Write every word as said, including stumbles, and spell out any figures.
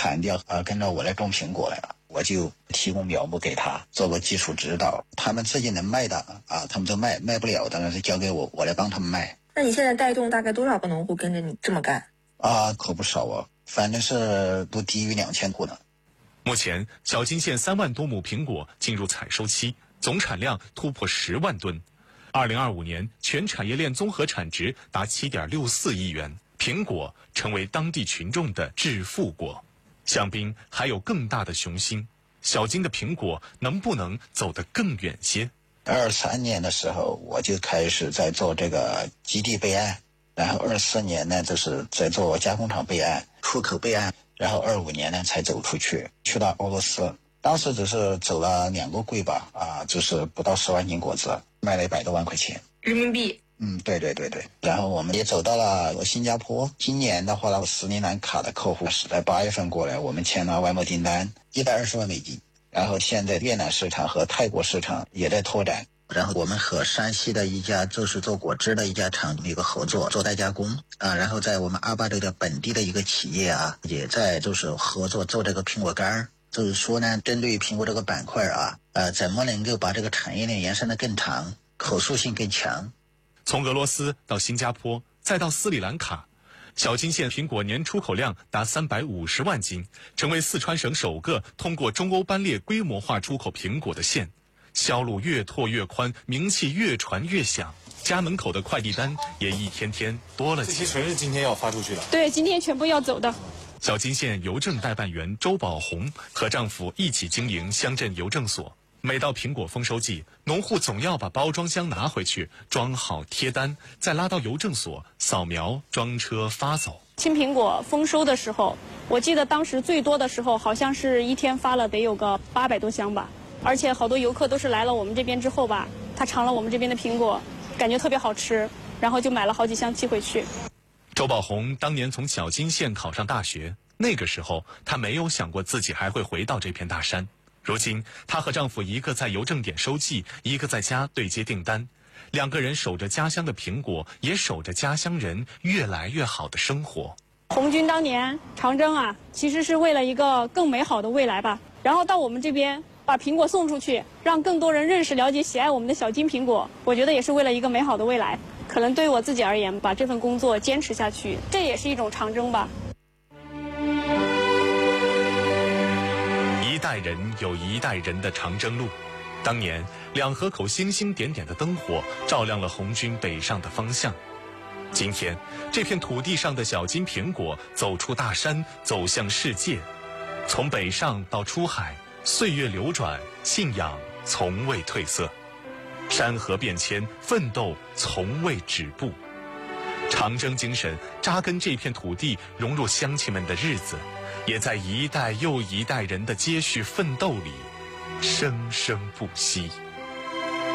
砍掉啊，跟着我来种苹果来了。我就提供苗木给他做个技术指导，他们自己能卖的啊，他们都卖卖不了的，是交给我，我来帮他们卖。 那你现在带动大概多少个农户跟着你这么干？ 啊，可不少啊，反正是不低于两千户呢。 目前，小金县三万多亩苹果进入采收期，总产量突破十万吨。二零二五年，全产业链综合产值达七点六四亿元，苹果成为当地群众的致富果。向斌还有更大的雄心，小金的苹果能不能走得更远些？ 二三年的时候，我就开始在做这个基地备案，然后二四年呢，就是在做加工厂备案、出口备案，然后二五年呢才走出去，去到俄罗斯。当时只是走了两个柜吧，啊，就是不到十万斤果子，卖了一百多万块钱人民币。 嗯，对对对对。然后我们也走到了新加坡。今年的话呢，斯里兰卡的客户是在八月份过来，我们签了外贸订单一百二十万美金。然后现在越南市场和泰国市场也在拓展。然后我们和山西的一家就是做果汁的一家厂一个合作，做代加工啊。然后在我们阿坝州的本地的一个企业啊，也在就是合作做这个苹果干。就是说呢，针对于苹果这个板块啊，呃，怎么能够把这个产业链延伸得更长，可塑性更强。 从俄罗斯到新加坡，再到斯里兰卡，小金县苹果年出口量达三百五十万斤，成为四川省首个通过中欧班列规模化出口苹果的县。销路越拓越宽，名气越传越响，家门口的快递单也一天天多了起来。 这些全是今天要发出去的？ 对，今天全部要走的。 小金县邮政代办员周宝红和丈夫一起经营乡镇邮政所。每到苹果丰收季，农户总要把包装箱拿回去，装好贴单，再拉到邮政所扫描装车发走。 青苹果丰收的时候，我记得当时最多的时候，好像是一天发了得有个八百多箱吧。而且好多游客都是来了我们这边之后吧，他尝了我们这边的苹果，感觉特别好吃，然后就买了好几箱寄回去。 周宝红当年从小金县考上大学，那个时候他没有想过自己还会回到这片大山。如今，她和丈夫一个在邮政点收寄，一个在家对接订单，两个人守着家乡的苹果，也守着家乡人越来越好的生活。 红军当年长征啊，其实是为了一个更美好的未来吧。然后到我们这边把苹果送出去，让更多人认识、了解、喜爱我们的小金苹果，我觉得也是为了一个美好的未来。可能对于我自己而言，把这份工作坚持下去，这也是一种长征吧。 一代人有一代人的长征路，当年两河口星星点点的灯火照亮了红军北上的方向。今天，这片土地上的小金苹果走出大山，走向世界。从北上到出海，岁月流转，信仰从未褪色。山河变迁，奋斗从未止步。长征精神扎根这片土地，融入乡亲们的日子，也在一代又一代人的接续奋斗里生生不息。